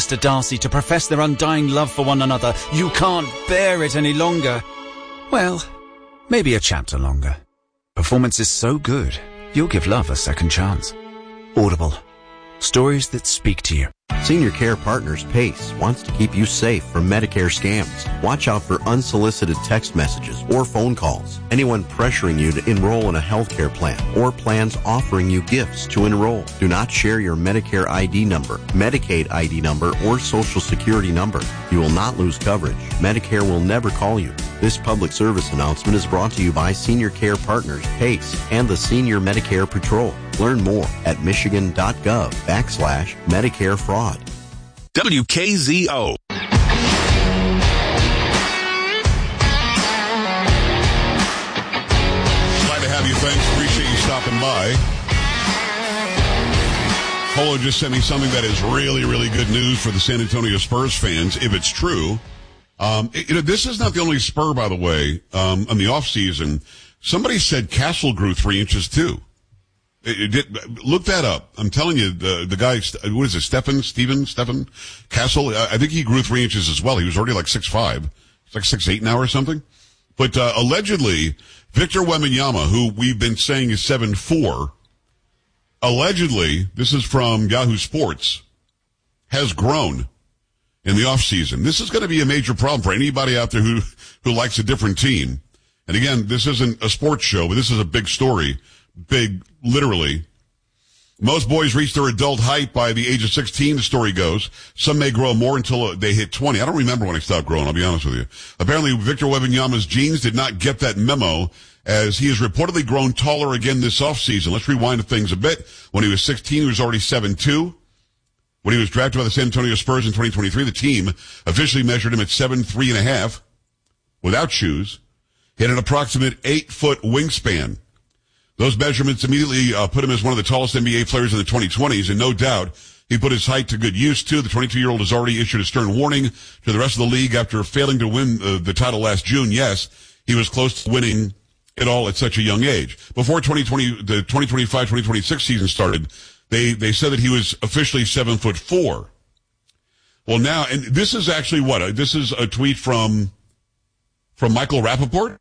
Mr. Darcy to profess their undying love for one another. You can't bear it any longer. Well, maybe a chapter longer. Performance is so good, you'll give love a second chance. Audible. Stories that speak to you. Senior Care Partners PACE wants to keep you safe from Medicare scams. Watch out for unsolicited text messages or phone calls. Anyone pressuring you to enroll in a health care plan or plans offering you gifts to enroll. Do not share your Medicare ID number, Medicaid ID number, or Social Security number. You will not lose coverage. Medicare will never call you. This public service announcement is brought to you by Senior Care Partners PACE and the Senior Medicare Patrol. Learn more at michigan.gov/Medicare fraud. WKZO. Glad to have you. Thanks. Appreciate you stopping by. Polo just sent me something that is really, really good news for the San Antonio Spurs fans, if it's true. This is not the only Spur, by the way, in the offseason. Somebody said Castle grew 3 inches, too. Look that up. I'm telling you, the guy, what is it, Stephen Castle? I think he grew 3 inches as well. He was already like 6'5". He's like 6'8" now or something. But allegedly, Victor Wembanyama, who we've been saying is 7'4", allegedly, this is from Yahoo Sports, has grown in the offseason. This is going to be a major problem for anybody out there who likes a different team. And again, this isn't a sports show, but this is a big story. Big, literally. Most boys reach their adult height by the age of 16, the story goes. Some may grow more until they hit 20. I don't remember when I stopped growing, I'll be honest with you. Apparently, Victor Wembanyama's genes did not get that memo, as he has reportedly grown taller again this offseason. Let's rewind things a bit. When he was 16, he was already 7'2". When he was drafted by the San Antonio Spurs in 2023, the team officially measured him at 7'3.5", without shoes. He had an approximate 8-foot wingspan. Those measurements immediately put him as one of the tallest NBA players in the 2020s, and no doubt he put his height to good use, too. The 22-year-old has already issued a stern warning to the rest of the league after failing to win the title last June. Yes, he was close to winning it all at such a young age. Before the 2025-2026 season started, they said that he was officially 7'4". Well, now, and this is actually what? This is a tweet from Michael Rappaport?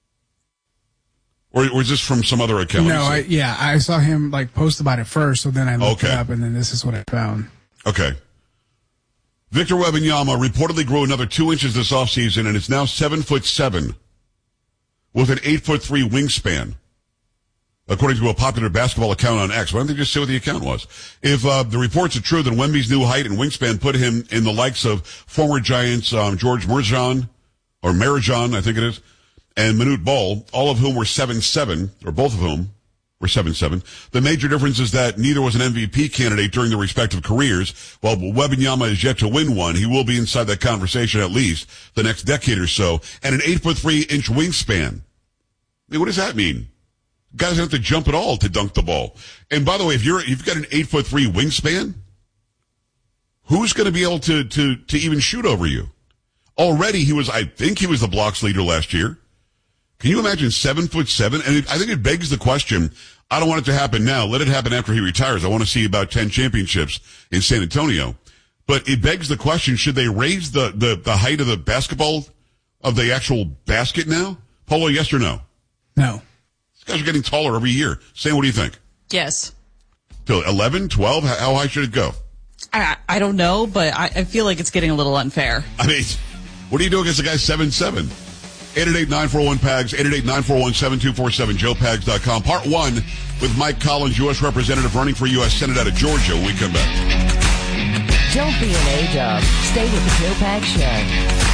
Or is this from some other account? No, I saw him post about it first, so then I looked it up, and then this is what I found. Okay. Victor Wembanyama reportedly grew another 2 inches this offseason, and is now 7'7", with an 8'3" wingspan, according to a popular basketball account on X. Why don't they just say what the account was? If the reports are true, then Wemby's new height and wingspan put him in the likes of former Giants George Marjan, I think it is, and Manute Bol, all of whom were 7'7", or both of whom were 7'7". The major difference is that neither was an MVP candidate during their respective careers. While Wembanyama is yet to win one, he will be inside that conversation at least the next decade or so. And an 8'3" wingspan. I mean, what does that mean? Guys don't have to jump at all to dunk the ball. And by the way, if you've got an 8'3" wingspan, who's going to be able to even shoot over you? Already I think he was the blocks leader last year. Can you imagine 7'7"? And I think it begs the question, I don't want it to happen now. Let it happen after he retires. I want to see about 10 championships in San Antonio. But it begs the question, should they raise the height of the basketball, of the actual basket now? Polo, yes or no? No. These guys are getting taller every year. Sam, what do you think? Yes. To 11, 12? How high should it go? I don't know, but I feel like it's getting a little unfair. I mean, what do you do against a guy 7'7"? 888-941-PAGS, 888-941-7247, joepags.com. Part 1 with Mike Collins, U.S. Representative running for U.S. Senate out of Georgia when we come back. Don't be an A-dub. Stay with the Joe Pags Show.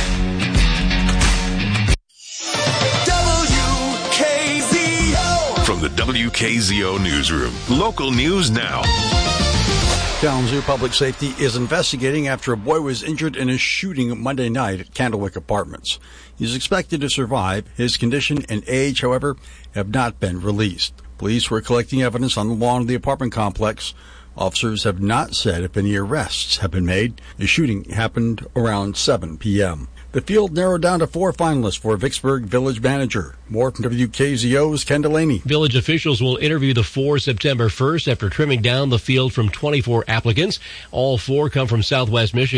WKZO! From the WKZO Newsroom, local news now. Kalamazoo Public Safety is investigating after a boy was injured in a shooting Monday night at Candlewick Apartments. He's expected to survive. His condition and age, however, have not been released. Police were collecting evidence on the lawn of the apartment complex. Officers have not said if any arrests have been made. The shooting happened around 7 p.m. The field narrowed down to 4 finalists for Vicksburg Village Manager. More from WKZO's Ken Delaney. Village officials will interview the 4 September 1st after trimming down the field from 24 applicants. All 4 come from Southwest Michigan.